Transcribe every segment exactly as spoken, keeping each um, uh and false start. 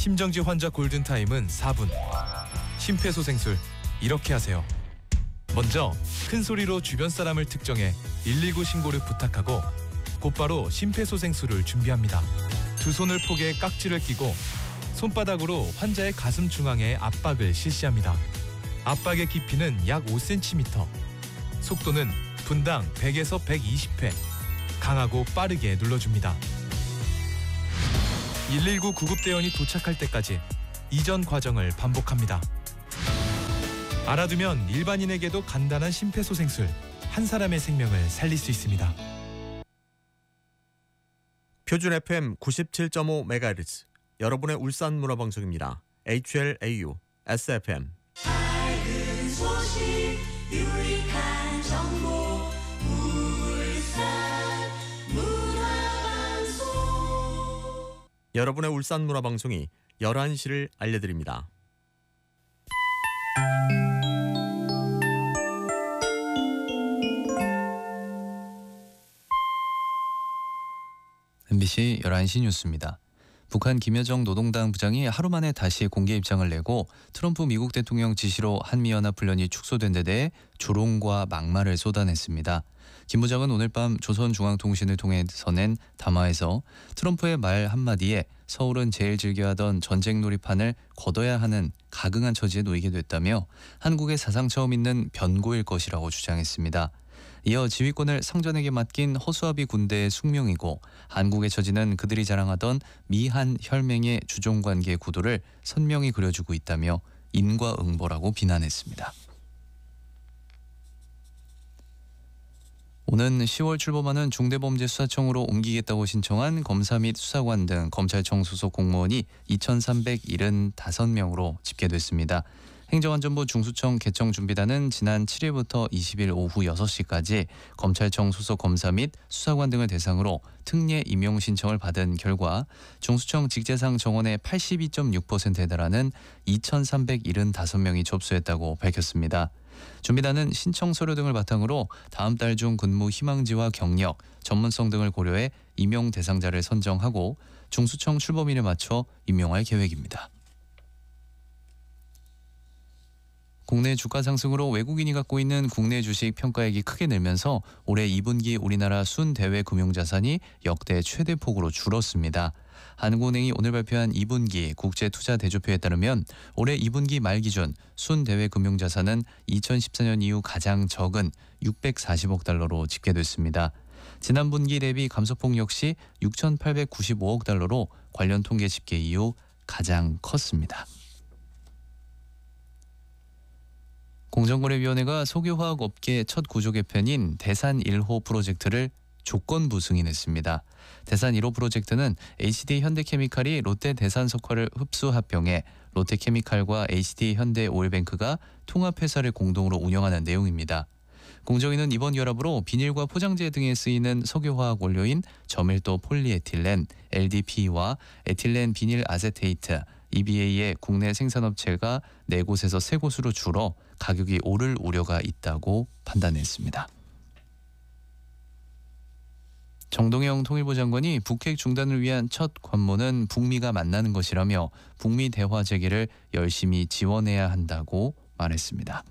심정지 환자 골든타임은 사 분. 심폐소생술 이렇게 하세요. 먼저 큰 소리로 주변 사람을 특정해 일일구 신고를 부탁하고 곧바로 심폐소생술을 준비합니다. 두 손을 포개 깍지를 끼고 손바닥으로 환자의 가슴 중앙에 압박을 실시합니다. 압박의 깊이는 약 오 센티미터. 속도는 분당 백에서 백이십 회. 강하고 빠르게 눌러줍니다. 일일구 구급대원이 도착할 때까지 이전 과정을 반복합니다. 알아두면 일반인에게도 간단한 심폐소생술, 한 사람의 생명을 살릴 수 있습니다. 표준 에프엠 구십칠 점 오 메가헤르츠 여러분의 울산 문화방송입니다. 에이치엘에이유 에스에프엠. 밝은 소식 유익한 정보 울산 문화방송. 여러분의 울산 문화방송이 열한 시를 알려드립니다. 엠비씨 열한 시 뉴스입니다. 북한 김여정 노동당 부장이 하루 만에 다시 공개 입장을 내고 트럼프 미국 대통령 지시로 한미연합훈련이 축소된 데 대해 조롱과 막말을 쏟아냈습니다. 김 부장은 오늘 밤 조선중앙통신을 통해서 낸 담화에서 트럼프의 말 한마디에 서울은 제일 즐겨하던 전쟁놀이판을 걷어야 하는 가긍한 처지에 놓이게 됐다며 한국의 사상 처음 있는 변고일 것이라고 주장했습니다. 이어 지휘권을 상전에게 맡긴 허수아비 군대의 숙명이고 한국의 처지는 그들이 자랑하던 미한 혈맹의 주종관계 구도를 선명히 그려주고 있다며 인과응보라고 비난했습니다. 오는 시월 출범하는 중대범죄수사청으로 옮기겠다고 신청한 검사 및 수사관 등 검찰청 소속 공무원이 이천삼백칠십오 명으로 집계됐습니다. 행정안전부 중수청 개청준비단은 지난 칠 일부터 이십 일 오후 여섯 시까지 검찰청 소속 검사 및 수사관 등을 대상으로 특례 임용 신청을 받은 결과 중수청 직제상 정원의 팔십이 점 육 퍼센트에 달하는 이천삼백칠십오 명이 접수했다고 밝혔습니다. 준비단은 신청 서류 등을 바탕으로 다음 달 중 근무 희망지와 경력, 전문성 등을 고려해 임용 대상자를 선정하고 중수청 출범일에 맞춰 임용할 계획입니다. 국내 주가 상승으로 외국인이 갖고 있는 국내 주식 평가액이 크게 늘면서 올해 이 분기 우리나라 순대외 금융자산이 역대 최대폭으로 줄었습니다. 한국은행이 오늘 발표한 이 분기 국제투자 대조표에 따르면 올해 이 분기 말 기준 순대외 금융자산은 이천십사 년 이후 가장 적은 육백사십억 달러로 집계됐습니다. 지난 분기 대비 감소폭 역시 육천팔백구십오억 달러로 관련 통계 집계 이후 가장 컸습니다. 공정거래위원회가 석유화학업계 첫 구조 개편인 대산 일 호 프로젝트를 조건부 승인했습니다. 대산 일 호 프로젝트는 에이치디 현대케미칼이 롯데 대산석화를 흡수 합병해 롯데케미칼과 에이치디 현대오일뱅크가 통합회사를 공동으로 운영하는 내용입니다. 공정위는 이번 결합으로 비닐과 포장재 등에 쓰이는 석유화학 원료인 저밀도 폴리에틸렌, 엘디피이와 에틸렌 비닐 아세테이트, 이비에이의 국내 생산업체가 네 곳에서 세 곳으로 줄어 가격이 오를 우려가 있다고 판단했습니다. 정동영 통일부 장관이 북핵 중단을 위한 첫 관문은 북미가 만나는 것이라며 북미 대화 재개를 열심히 지원해야 한다고 말했습니다.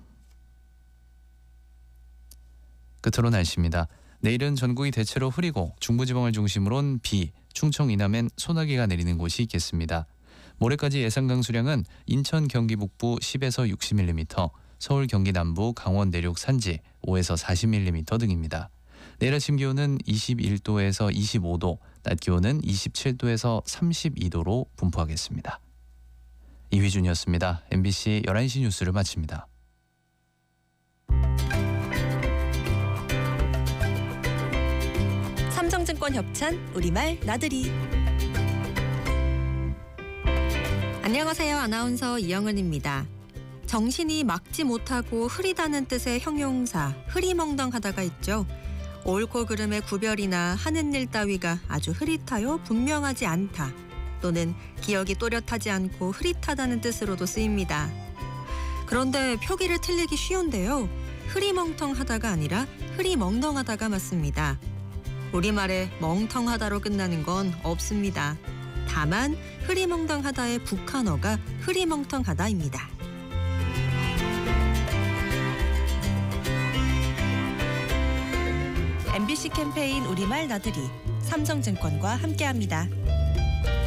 끝으로 날씨입니다. 내일은 전국이 대체로 흐리고 중부지방을 중심으로는 비, 충청 이남엔 소나기가 내리는 곳이 있겠습니다. 모레까지 예상 강수량은 인천 경기 북부 십에서 육십 밀리미터, 서울 경기 남부 강원 내륙 산지 오에서 사십 밀리미터 등입니다. 내일 아침 기온은 이십일 도에서 이십오 도, 낮 기온은 이십칠 도에서 삼십이 도로 분포하겠습니다. 이휘준이었습니다. 엠비씨 열한 시 뉴스를 마칩니다. 삼성증권 협찬 우리말 나들이. 안녕하세요. 아나운서 이영은입니다. 정신이 막지 못하고 흐리다는 뜻의 형용사 흐리멍덩하다가 있죠. 옳고 그름의 구별이나 하는 일 따위가 아주 흐릿하여 분명하지 않다, 또는 기억이 또렷하지 않고 흐릿하다는 뜻으로도 쓰입니다. 그런데 표기를 틀리기 쉬운데요. 흐리멍텅하다가 아니라 흐리멍덩하다가 맞습니다. 우리말에 멍텅하다로 끝나는 건 없습니다. 다만 흐리멍덩하다의 북한어가 흐리멍텅하다입니다. 엠비씨 캠페인 우리말 나들이 삼성증권과 함께합니다.